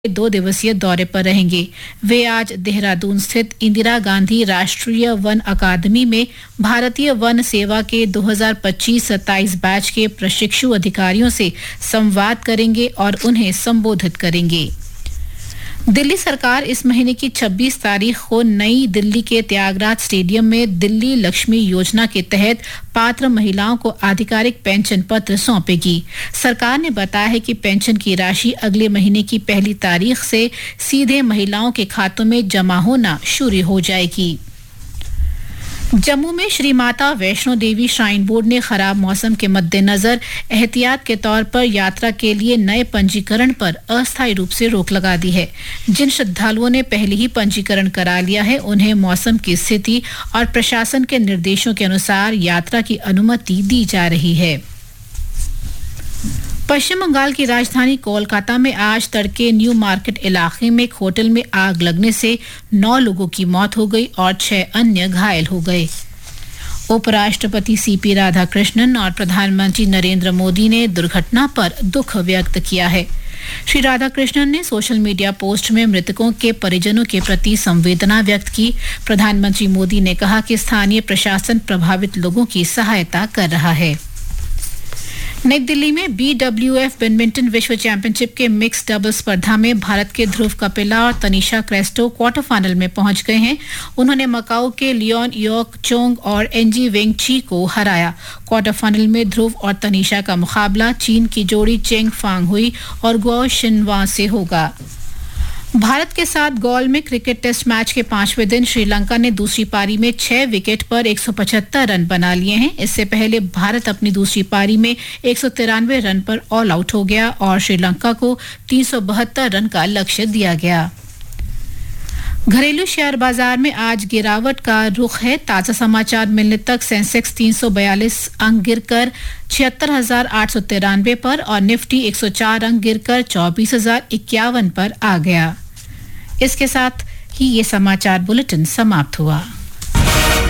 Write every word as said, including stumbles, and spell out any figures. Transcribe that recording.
दो दिवसीय दौरे पर रहेंगे। वे आज देहरादून स्थित इंदिरा गांधी राष्ट्रीय वन अकादमी में भारतीय वन सेवा के दो हज़ार पच्चीस सत्ताईस बैच के प्रशिक्षु अधिकारियों से संवाद करेंगे और उन्हें संबोधित करेंगे। दिल्ली सरकार इस महीने की छब्बीस तारीख को नई दिल्ली के त्यागराज स्टेडियम में दिल्ली लक्ष्मी योजना के तहत पात्र महिलाओं को आधिकारिक पेंशन पत्र सौंपेगी। सरकार ने बताया है कि पेंशन की राशि अगले महीने की पहली तारीख से सीधे महिलाओं के खातों में जमा होना शुरू हो जाएगी। जम्मू में श्री माता वैष्णो देवी श्राइन बोर्ड ने खराब मौसम के मद्देनजर एहतियात के तौर पर यात्रा के लिए नए पंजीकरण पर अस्थायी रूप से रोक लगा दी है। जिन श्रद्धालुओं ने पहले ही पंजीकरण करा लिया है उन्हें मौसम की स्थिति और प्रशासन के निर्देशों के अनुसार यात्रा की अनुमति दी जा रही है। पश्चिम बंगाल की राजधानी कोलकाता में आज तड़के न्यू मार्केट इलाके में एक होटल में आग लगने से नौ लोगों की मौत हो गई और छह अन्य घायल हो गए। उपराष्ट्रपति सीपी राधाकृष्णन और प्रधानमंत्री नरेंद्र मोदी ने दुर्घटना पर दुख व्यक्त किया है। श्री राधाकृष्णन ने सोशल मीडिया पोस्ट में मृतकों के परिजनों के प्रति संवेदना व्यक्त की। प्रधानमंत्री मोदी ने कहा कि स्थानीय प्रशासन प्रभावित लोगों की सहायता कर रहा है। नई दिल्ली में बी डब्ल्यू एफ बैडमिंटन विश्व चैंपियनशिप के मिक्स डबल स्पर्धा में भारत के ध्रुव कपिला और तनिषा क्रेस्टो क्वार्टर फाइनल में पहुंच गए हैं। उन्होंने मकाऊ के लियोन योक चोंग और एनजी वेंग ची को हराया। क्वार्टर फाइनल में ध्रुव और तनिषा का मुकाबला चीन की जोड़ी चेंग फांग हुई और गुओ शिनवा से होगा। भारत के साथ गौल में क्रिकेट टेस्ट मैच के पांचवें दिन श्रीलंका ने दूसरी पारी में छह विकेट पर एक सौ पचहत्तर रन बना लिए हैं। इससे पहले भारत अपनी दूसरी पारी में एक सौ तिरानवे रन पर ऑल आउट हो गया और श्रीलंका को तीन सौ बहत्तर रन का लक्ष्य दिया गया। घरेलू शेयर बाजार में आज गिरावट का रुख है। ताजा समाचार मिलने तक सेंसेक्स तीन सौ बयालीस अंक गिरकर छिहत्तर हजार आठ सौ तिरानवे पर और निफ्टी एक सौ चार अंक गिरकर चौबीस हजार इक्यावन पर आ गया। इसके साथ ही ये समाचार बुलेटिन समाप्त हुआ।